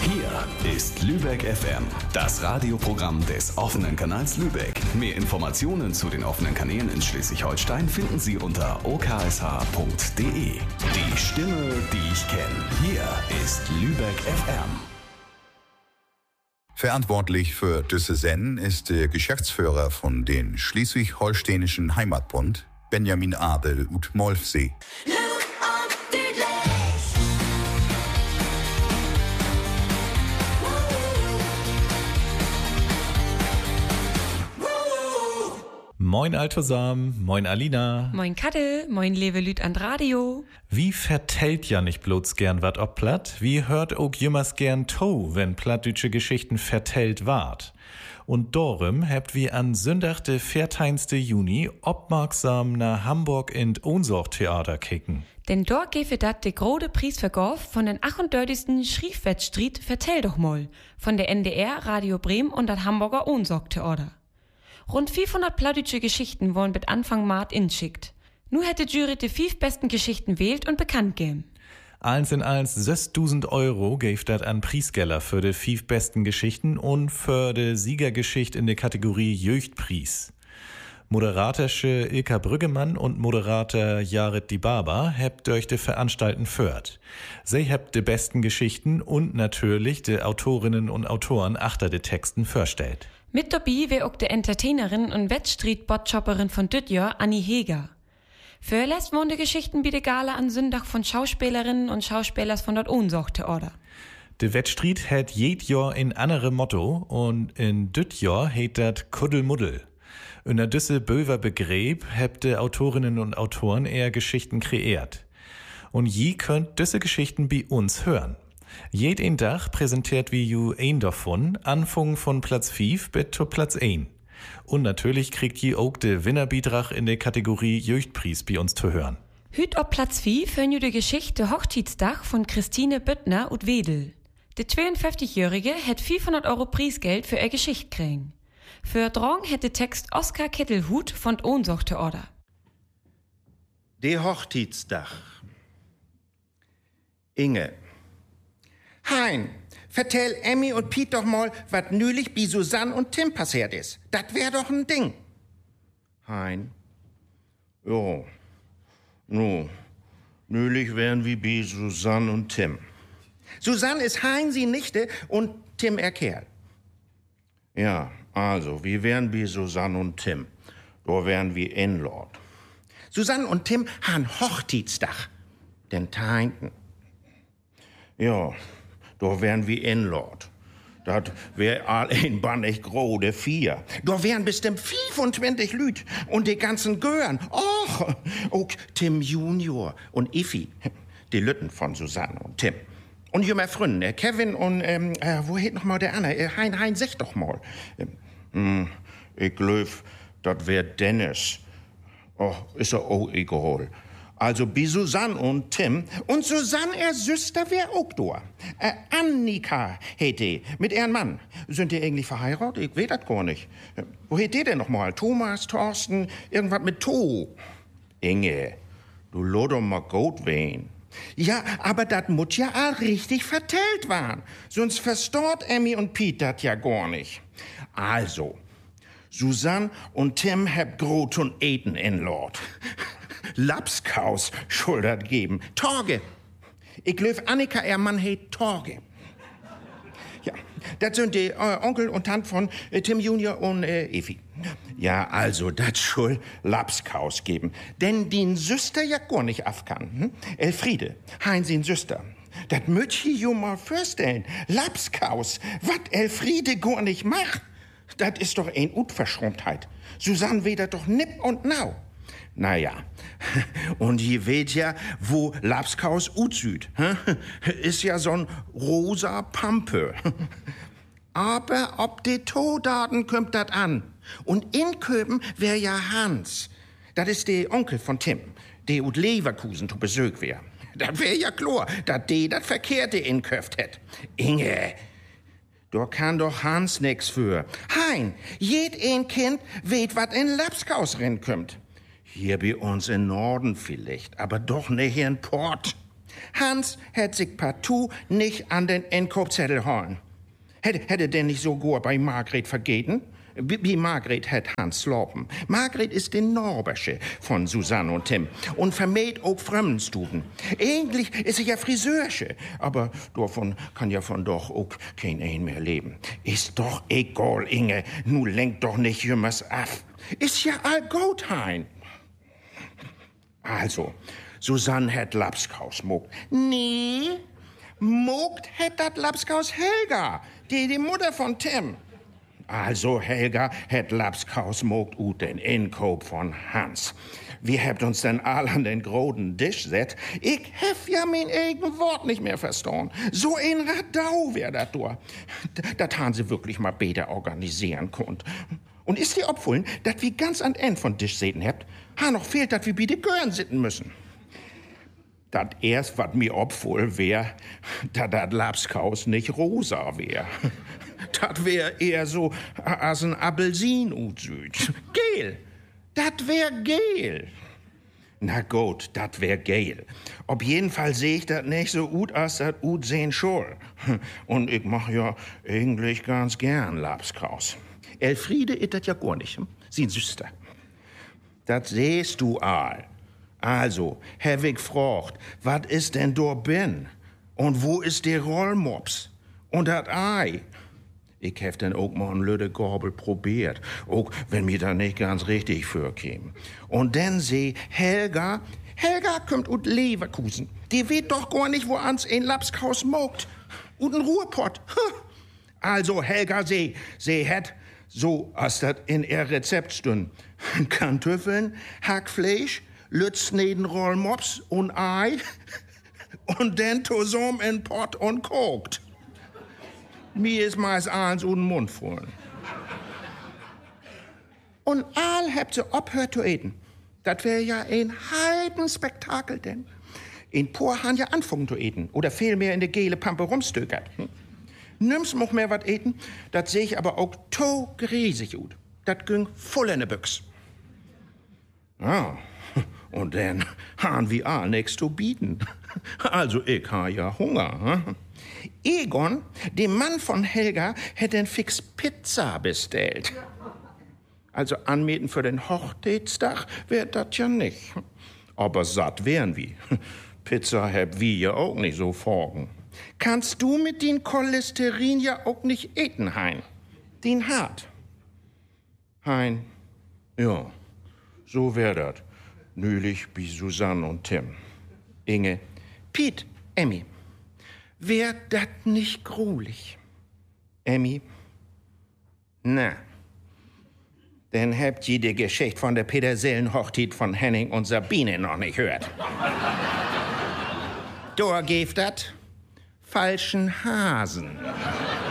Hier ist Lübeck FM, das Radioprogramm des offenen Kanals Lübeck. Mehr Informationen zu den offenen Kanälen in Schleswig-Holstein finden Sie unter oksh.de. Die Stimme, die ich kenne. Hier ist Lübeck FM. Verantwortlich für diese Sendung ist der Geschäftsführer von den Schleswig-Holsteinischen Heimatbund, Benjamin Adel ut Molfsee. Moin Altosam, moin Alina. Moin Kattel, moin Lewe Lüt an Radio. Wie vertellt ja nicht bloß gern wat ob platt, wie hört auch jümmers gern to, wenn plattdütsche Geschichten vertellt ward. Und darum habt wir an Sonntag, de 14. Juni, obmerksam nach Hamburg in Ohnsorg-Theater kicken. Denn dort gäfe dat de grode Preisverkauf von den 38. Schriefwettstriet Vertell doch mal, von der NDR, Radio Bremen und dat Hamburger Ohnsorg-Theater. Rund 500 plattdütsche Geschichten wurden mit Anfang März inschickt. Nu hätte Jury die 5 besten Geschichten wählt und bekannt geben. Eins in eins 6.000 Euro gäf dat an Priesgeller für die 5 besten Geschichten und für die Siegergeschichte in der Kategorie Jöchtpreis. Moderatersche Ilka Brüggemann und Moderator Jared Dibaba hebt durch die Veranstalten führt. Sie hebt die besten Geschichten und natürlich die Autorinnen und Autoren achter die Texten vorstellt. Mit dabei wär auch die Entertainerin und Wettstreet-Botschopperin von Dütjör, Annie Heger. Vorlässt wurden die Geschichten bei der Gala an Sonntag von Schauspielerinnen und Schauspielers von dort Ohnsorg-Theater. De Wettstreet hat jed Jahr in andere Motto und in Dütjör heet dat Kuddelmuddel. Unter düsse böver Begräb hebt de Autorinnen und Autoren eher Geschichten kreiert. Und je könnt düsse Geschichten bei uns hören. Jeden Tag präsentiert wie ju ein davon, Anfang von Platz 5 bis zu Platz 1. Und natürlich kriegt je auch de Winnerbeitrag in der Kategorie Jöchtpreis bei uns zu hören. Hüt op Platz 5 hören ju die Geschichte Hochzeitsdach von Christine Büttner und Wedel. Die 52-Jährige hat 500 Euro Preisgeld für ihr Geschichte kriegen. Für Drang hätte Text Oskar Kittelhut von Ohnsorg-Theater. De Hochzeitsdach. Inge. Hein, vertell Emmy und Piet doch mal, wat nülich bi Susanne und Tim passiert ist. Dat wär doch ein Ding. Hein. Jo. Nülich wären wie bi Susanne und Tim. Susanne ist Hein sie Nichte und Tim er Kerl. Ja, also, wie wären bi Susanne und Tim? Da wären wie Inlord. Susanne und Tim han Hochzeitsdach. Den Teinten. Ja. Da wären wie Inlord. Dat wär all ein bannig grode 4. Da wären bestimmt 25 Lüt und die ganzen Gören. Och, auch Tim Junior und Iffi. Die Lütten von Susanne und Tim. Und jünger Fründen, Kevin und, wo heet noch mal der andere? Hein, sag doch mal. Ich glaub, dat wär Dennis. Oh, ist er auch egal. Also bi Susanne und Tim. Und Susanne, er Süster, wär auch da. Annika heet die, mit ihrem Mann. Sind die eigentlich verheiratet? Ich weiß das gar nicht. Wo heet die denn noch mal? Thomas, Thorsten, irgendwas mit To. Inge, du lod doch mal gut wehen. Ja, aber dat muss ja all richtig vertellt waren. Sonst verstort Emmy und Piet dat ja gar nicht. Also, Susanne und Tim heb grot und eten in Lord. Lapskaus schuldet geben. Torge. Ich glaub, Annika, ihr Mann heet Torge. Ja, das sind die Onkel und Tant von Tim Junior und Efi. Ja, also, das schul Lapskaus geben. Denn die Süster ja gar nicht afkan. Elfriede, hein sin Süster. Das möcht ich jo mal vorstellen. Lapskaus, wat Elfriede gar nicht macht. Das ist doch ein Unverschämtheit. Susanne weder doch nipp und nau. Naja, und je weht ja, wo Lapskaus utsüd. Ist ja so'n rosa Pampe. Aber ob die Todaten kommt dat an. Und in Köben wär ja Hans. Das ist der Onkel von Tim, der ut Leverkusen zu Besuch wär. Das wär ja klar, dat de dat Verkehrte inköft hätt. Inge, da kann doch Hans nix für. Hein, jed ein Kind weht, wat in Lapskaus rennkümmt. Hier bei uns in Norden vielleicht, aber doch nicht hier in Port. Hans hätte sich partout nicht an den Inkaufszettel holen. Hätte denn nicht so gut bei Margret vergeten? Wie Margret hat Hans slopen. Margret ist die Norbersche von Susanne und Tim und vermäht auch Fremdenstuden. Eigentlich ist sie ja Friseursche, aber davon kann ja von doch auch kein ein mehr leben. Ist doch egal, Inge, nu lenkt doch nicht jümmers ab. Ist ja all gut, hein. Also, Susanne hat Lapskaus mogt. Nee, mogt hat dat Lapskaus Helga, die Mutter von Tim. Also Helga hat Lapskaus mogt ut den Inkoop von Hans. Wir habt uns dann all an den großen Tisch set. Ich hef ja mein eigen Wort nicht mehr verstanden. So ein Radau wär dat durch. Dat han sie wirklich mal besser organisieren konnt. Und ist dir opfallen, dat wir ganz an End von Tisch säten habt, noch fehlt, dat wir bitte Gören sitten müssen. Dat erst, wat mir opfallen wär, dat Lapskaus nicht rosa wär. Dat wär eher so als ein Appelsin utsüd. Gel. Dat wär gel. Na gut, dat wär gel. Auf jeden Fall seh ich dat nicht so gut, als dat ut sehen soll. Und ich mach ja eigentlich ganz gern Lapskaus. Elfriede ist dat ja gar nicht. Sie Süster. Dat sehst du all. Also, hab ich gefragt, wat ist denn do bin? Und wo ist der Rollmops? Und dat Ei? Ich hab dann auch mal ein Lüde Gorbel probiert, auch wenn mir da nicht ganz richtig vorkäme. Und dann seh Helga kommt ut Leverkusen. Die weet doch gar nicht, wo ans ein Lapskaus mogt. Und ein Ruhrpott. Also Helga seh het, so als dat in ihr Rezept stund. Kartoffeln, Hackfleisch, Lützneden Rollmops und Ei und dann zusammen in Pott und kocht. Mir ist meist eins und Mund voll. Und all habt sie ophört zu eten. Das wär ja ein Heidenspektakel denn. In Por han ja anfangen zu eten. Oder vielmehr in de gele Pampe rumstökert. Nimm's noch mehr wat eten, das seh ich aber auch to griesig ut. Dat ging voll in de Büchs. Ah, und dann han wir all nix zu bieten. Also ich ha ja Hunger. Hm? Egon, der Mann von Helga, hätte ein fix Pizza bestellt. Also anmieten für den Hochzeitstag wär dat ja nicht. Aber satt wären wir. Pizza hab wir ja auch nicht so forgen. Kannst du mit den Cholesterin ja auch nicht eten, Hein? Den hart. Hein, ja, so wär dat. Nülich wie Susanne und Tim. Inge, Piet, Emmy. Wär dat nicht grulich? Emmy? Na, denn habt ihr die Geschichte von der Petersillenhochzeit von Henning und Sabine noch nicht gehört. Da gibt dat falschen Hasen.